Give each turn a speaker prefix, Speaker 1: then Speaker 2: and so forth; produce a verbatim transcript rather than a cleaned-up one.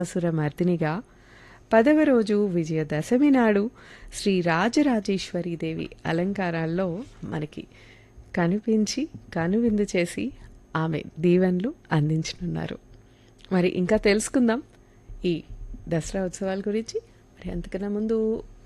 Speaker 1: అసురమర్దినిగా పదవ రోజు విజయదశమి నాడు శ్రీ రాజరాజేశ్వరీదేవి అలంకారాల్లో మనకి కనిపించి కనువిందు చేసి ఆమె దీవెనలు అందించనున్నారు. మరి ఇంకా తెలుసుకుందాం ఈ దసరా ఉత్సవాల గురించి. మరి అంతకన్నా ముందు